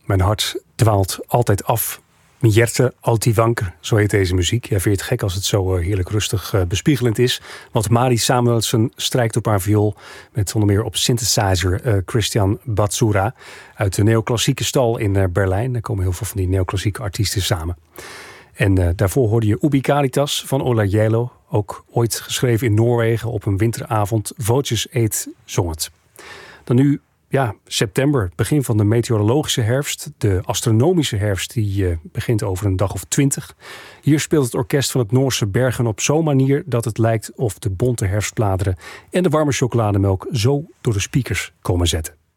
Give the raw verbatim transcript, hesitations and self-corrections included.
Mijn hart dwaalt altijd af. Mierte Altivanker, zo heet deze muziek. Ja, vind je het gek als het zo uh, heerlijk rustig uh, bespiegelend is? Want Mari Samuelsen strijkt op haar viool met onder meer op synthesizer uh, Christian Batsura uit de neoclassieke stal in uh, Berlijn. Daar komen heel veel van die neoclassieke artiesten samen. En uh, daarvoor hoorde je Ubi Caritas van Ola Jelo, ook ooit geschreven in Noorwegen op een winteravond. Voces Eet zong het. Dan nu, ja, september, begin van de meteorologische herfst. De astronomische herfst die uh, begint over een dag of twintig. Hier speelt het orkest van het Noorse Bergen op zo'n manier dat het lijkt of de bonte herfstbladeren en de warme chocolademelk zo door de speakers komen zetten.